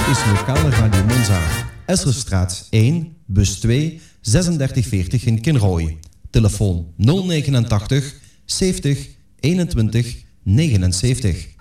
is lokale Radio Monza. Esserstraat 1, bus 2, 3640 in Kinrooi. Telefoon 089 70 21 79.